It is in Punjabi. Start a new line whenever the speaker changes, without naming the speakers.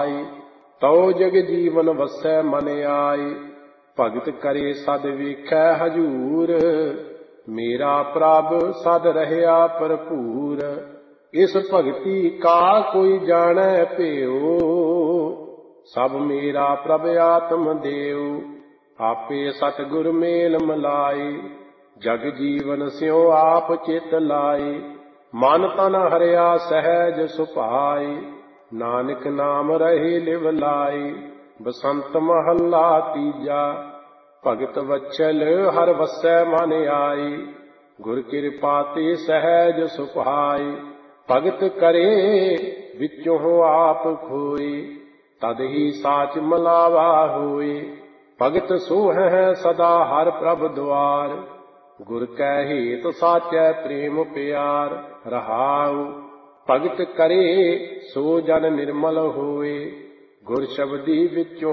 ਸਹਾਈ। ਤਉ ਜਗ ਜੀਵਨ ਵਸੈ ਮਨ ਆਈ। ਭਗਤ ਕਰੇ ਸਦ ਵੇਖੈ ਹਜੂਰ। ਮੇਰਾ ਪ੍ਰਭ ਸਦ ਰਹਿਆ ਭਰਪੂਰ। ਇਸ ਭਗਤੀ ਕਾ ਕੋਈ ਜਾਣੈ ਭਿਓ। ਸਭ ਮੇਰਾ ਪ੍ਰਭ ਆਤਮ ਦੇਉ। ਆਪੇ ਸਤਿਗੁਰ ਮੇਲ ਮਿਲਾਈ। ਜਗ ਜੀਵਨ ਸਿਉ ਆਪ ਚਿਤ ਲਾਈ। ਮਨ ਤਨ ਹਰਿਆ ਸਹਿਜ ਸੁਭਾਈ। ਨਾਨਕ ਨਾਮ ਰਹੇ ਲਿਵ ਲਾਈ। ਬਸੰਤ ਮਹੱਲਾ ਤੀਜਾ। ਭਗਤ ਵਚਲ ਹਰ ਵਸੈ ਮਨ ਆਈ। ਗੁਰ ਕਿਰਪਾ ਤੇ ਸਹਿਜ ਸੁਭਾਈ। ਭਗਤ ਕਰੇ ਵਿੱਚੋਂ ਆਪ ਖੋਈ। ਤਦ ਹੀ ਸਾਚ ਮਲਾਵਾ ਹੋਈ। ਭਗਤ ਸੋਹੈ ਸਦਾ ਹਰ ਪ੍ਰਭ ਦੁਆਰ। ਗੁਰ ਕੈ ਹੇਤ ਸਾਚੈ ਪ੍ਰੇਮ ਪਿਆਰ। ਰਹਾਉ ਭਗਤ ਕਰੇ ਸੋ ਜਨ ਨਿਰਮਲ ਹੋਏ। ਗੁਰ ਸ਼ਬਦੀ ਵਿੱਚੋਂ